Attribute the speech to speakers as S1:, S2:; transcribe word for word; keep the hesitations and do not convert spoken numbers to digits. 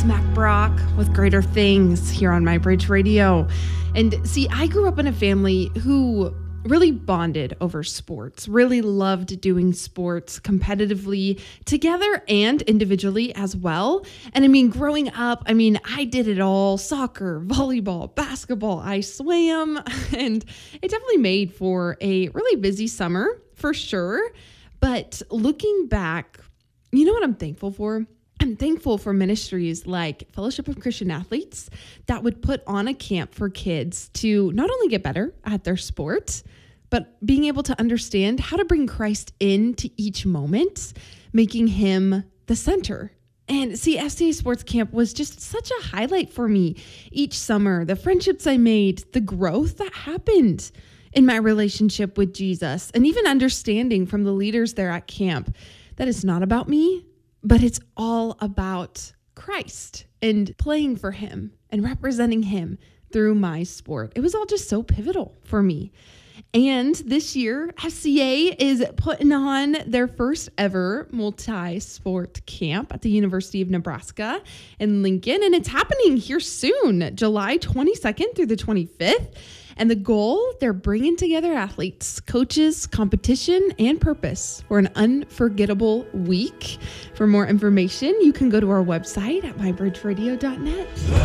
S1: It's Mac Brock with Greater Things here on My Bridge Radio. And see, I grew up in a family who really bonded over sports, really loved doing sports competitively together and individually as well. And I mean, growing up, I mean, I did it all: soccer, volleyball, basketball, I swam, and it definitely made for a really busy summer for sure. But looking back, you know what I'm thankful for? I'm thankful for ministries like Fellowship of Christian Athletes that would put on a camp for kids to not only get better at their sport, but being able to understand how to bring Christ into each moment, making him the center. And see, S D A Sports Camp was just such a highlight for me each summer. The friendships I made, the growth that happened in my relationship with Jesus, and even understanding from the leaders there at camp that it's not about me, but it's all about Christ and playing for him and representing him through my sport. It was all just so pivotal for me. And this year, S C A is putting on their first ever multi-sport camp at the University of Nebraska in Lincoln. And it's happening here soon, July twenty-second through the twenty-fifth. And the goal, they're bringing together athletes, coaches, competition, and purpose for an unforgettable week. For more information, you can go to our website at my bridge radio dot net.